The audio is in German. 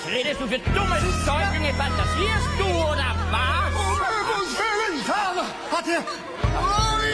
redest du für dummes Zeug, Junge? Fantasierst du, oder was? Willen, Vater! Hat er